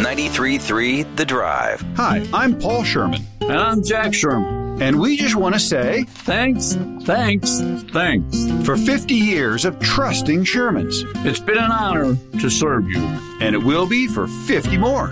93.3 The Drive. Hi, I'm Paul Sherman. And I'm Jack Sherman. And we just want to say thanks for 50 years of trusting Shermans. It's been an honor to serve you. And it will be for 50 more.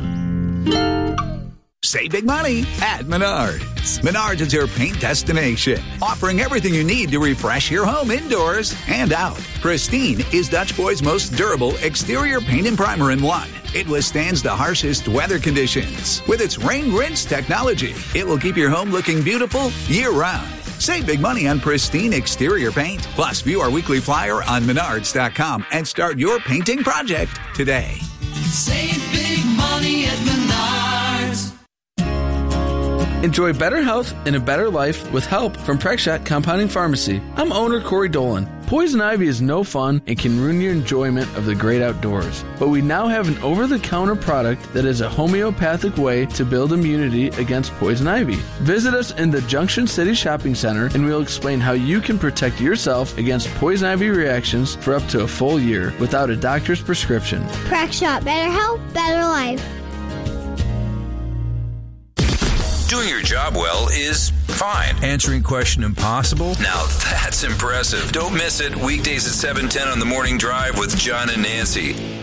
Save big money at Menards. Menards is your paint destination, offering everything you need to refresh your home indoors and out. Pristine is Dutch Boy's most durable exterior paint and primer in one. It withstands the harshest weather conditions. With its rain rinse technology, it will keep your home looking beautiful year-round. Save big money on Pristine exterior paint. Plus, view our weekly flyer on Menards.com and start your painting project today. Save big money at Menards. Enjoy better health and a better life with help from Prexshot Compounding Pharmacy. I'm owner Corey Dolan. Poison ivy is no fun and can ruin your enjoyment of the great outdoors. But we now have an over-the-counter product that is a homeopathic way to build immunity against poison ivy. Visit us in the Junction City Shopping Center and we'll explain how you can protect yourself against poison ivy reactions for up to a full year without a doctor's prescription. Prexshot, better health, better life. Doing your job well is fine. Answering question impossible? Now that's impressive. Don't miss it. Weekdays at 7:10 on the Morning Drive with John and Nancy.